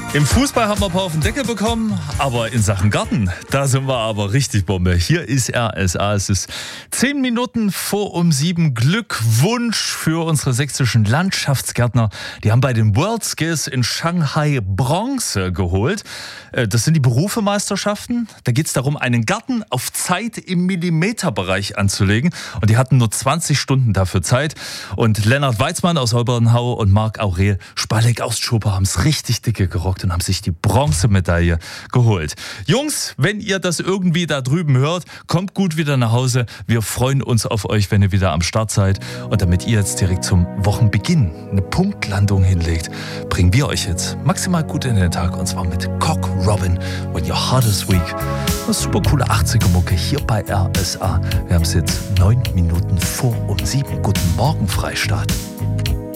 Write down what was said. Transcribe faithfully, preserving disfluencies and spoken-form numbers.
Im Fußball haben wir ein paar auf den Deckel bekommen, aber in Sachen Garten, da sind wir aber richtig Bombe. Hier ist R S A, es ist zehn Minuten vor um sieben. Glückwunsch für unsere sächsischen Landschaftsgärtner. Die haben bei den World Skills in Shanghai Bronze geholt. Das sind die Berufemeisterschaften. Da geht es darum, einen Garten auf Zeit im Millimeterbereich anzulegen. Und die hatten nur zwanzig Stunden dafür Zeit. Und Lennart Weizmann aus Olbernhau und Marc Aurel Spalleck aus Schoper haben es richtig dicke gerockt und haben sich die Bronzemedaille geholt. Jungs, wenn ihr das irgendwie da drüben hört, kommt gut wieder nach Hause. Wir freuen uns auf euch, wenn ihr wieder am Start seid. Und damit ihr jetzt direkt zum Wochenbeginn eine Punktlandung hinlegt, bringen wir euch jetzt maximal gut in den Tag. Und zwar mit Cock Robin, When Your Heart Is Weak. Eine super coole achtziger-Mucke hier bei R S A. Wir haben es jetzt neun Minuten vor um sieben. Guten Morgen, Freistaat.